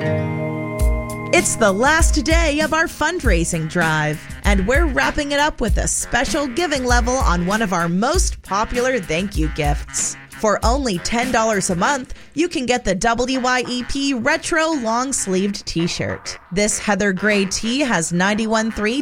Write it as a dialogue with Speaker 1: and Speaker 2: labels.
Speaker 1: It's the last day of our fundraising drive, and we're wrapping it up with a special giving level on one of our most popular thank you gifts. For only $10 a month, you can get the WYEP Retro Long-Sleeved T-shirt. This heather gray tee has 91.3